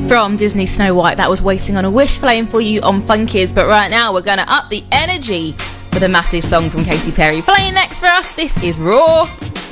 From Disney Snow White, that was Waiting on a Wish, playing for you on Funkies. But right now we're going to up the energy with a massive song from Katy Perry. Playing next for us, this is Raw.